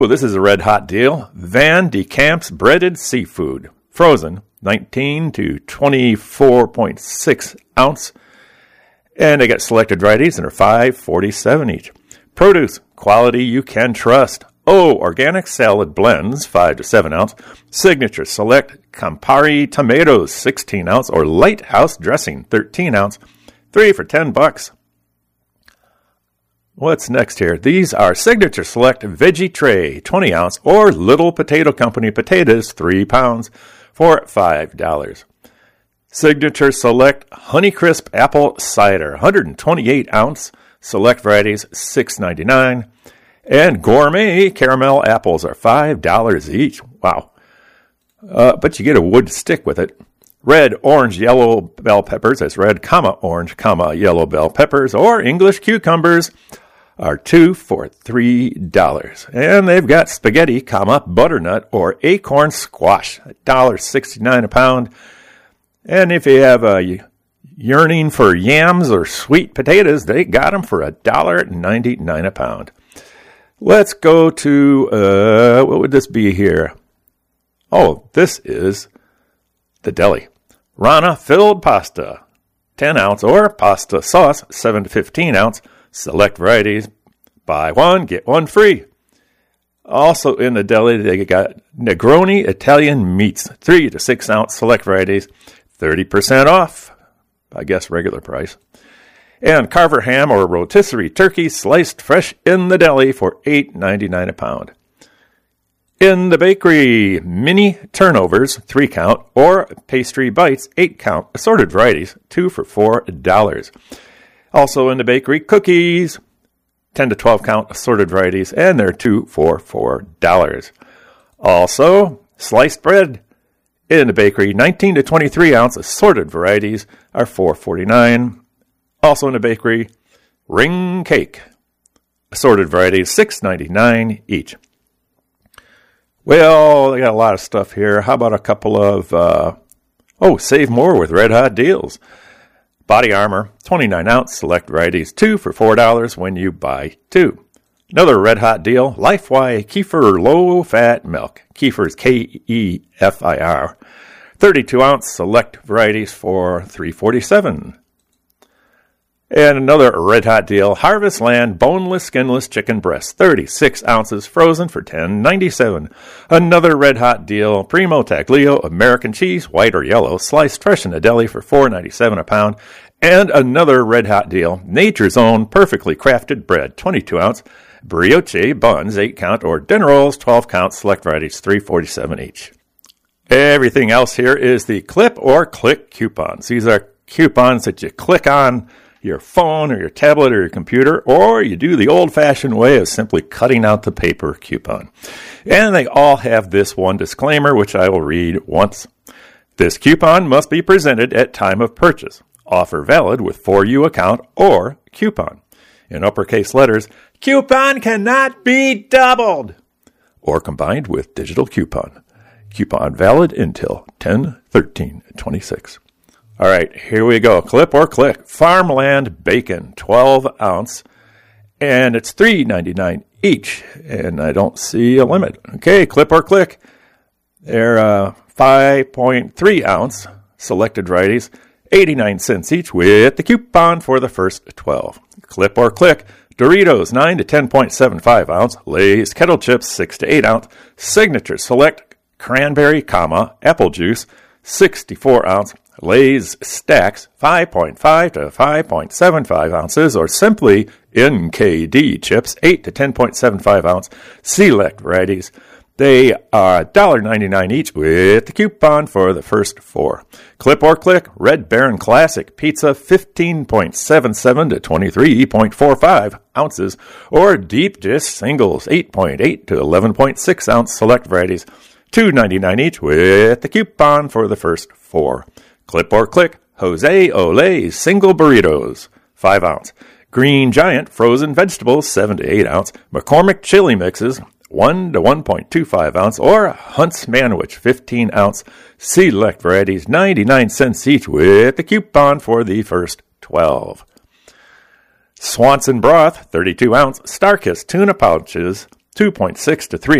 Well, this is a red hot deal. Van de Kamp's breaded seafood, frozen, 19 to 24.6 ounce. And they got selected varieties and are $5.47 each. Produce, quality you can trust. Organic salad blends, 5 to 7 ounce. Signature select Campari tomatoes, 16 ounce, or Lighthouse dressing, 13 ounce. 3 for $10. What's next here? These are Signature Select Veggie Tray, 20 ounce, or Little Potato Company potatoes, 3 pounds, for $5. Signature Select Honeycrisp Apple Cider, 128 ounce, select varieties, $6.99. And Gourmet Caramel Apples are $5 each. Wow. But you get a wood stick with it. Red, orange, yellow bell peppers, that's red, orange, yellow bell peppers, or English cucumbers are 2 for $3. And they've got spaghetti, butternut, or acorn squash, $1.69 a pound. And if you have a yearning for yams or sweet potatoes, they got them for $1.99 a pound. Let's go to, what would this be here? Oh, this is the deli. Rana filled pasta, 10 ounce, or pasta sauce, 7 to 15 ounce. Select varieties, buy one, get one free. Also in the deli, they got Negroni Italian meats, 3 to 6 ounce, select varieties, 30% off, I guess regular price. And Carver ham or rotisserie turkey sliced fresh in the deli for $8.99 a pound. In the bakery, mini turnovers, 3 count, or pastry bites, 8 count, assorted varieties, 2 for $4. Also in the bakery, cookies, 10 to 12 count, assorted varieties, and they're 2 for $4. Also, sliced bread in the bakery, 19 to 23 ounce, assorted varieties are $4.49. Also in the bakery, ring cake, assorted varieties, $6.99 each. Well, they got a lot of stuff here. How about a couple of, save more with red hot deals. Body Armor, 29 ounce, select varieties, 2 for $4 when you buy 2. Another red hot deal, Lifeway Kefir low fat milk. Kefir's Kefir, 32 ounce, select varieties for $3.47. And another red hot deal, Harvest Land boneless, skinless chicken breast, 36 ounces, frozen for $10.97. Another red hot deal, Primo Taglio American cheese, white or yellow, sliced fresh in the deli for $4.97 a pound. And another red hot deal, Nature's Own perfectly crafted bread, 22 ounce, brioche buns, 8 count, or dinner rolls, 12 count, select varieties, $3.47 each. Everything else here is the clip or click coupons. These are coupons that you click on your phone or your tablet or your computer, or you do the old-fashioned way of simply cutting out the paper coupon. And they all have this one disclaimer, which I will read once. This coupon must be presented at time of purchase. Offer valid with 4U account or coupon. In uppercase letters, coupon cannot be doubled or combined with digital coupon. Coupon valid until 10/13/26. All right, here we go. Clip or click. Farmland bacon, 12 ounce, and it's $3.99 each, and I don't see a limit. Okay, clip or click. They're 5.3 ounce, selected varieties, 89 cents each with the coupon for the first 12. Clip or click. Doritos, 9 to 10.75 ounce, Lay's kettle chips, 6 to 8 ounce, Signature Select cranberry, apple juice, 64 ounce, Lay's Stacks, 5.5 to 5.75 ounces, or simply NKD chips, 8 to 10.75 ounce, select varieties. They are $1.99 each with the coupon for the first 4. Clip or click, Red Baron Classic Pizza, 15.77 to 23.45 ounces, or Deep Dish Singles, 8.8 to 11.6 ounce, select varieties, $2.99 each with the coupon for the first 4. Clip or click, Jose Olé Single Burritos, 5 ounce. Green Giant Frozen Vegetables, 7 to 8 ounce. McCormick Chili Mixes, 1 to 1.25 ounce. Or Hunt's Manwich, 15 ounce. Select varieties, 99 cents each with the coupon for the first 12. Swanson Broth, 32 ounce. Starkist Tuna Pouches, 2.6 to 3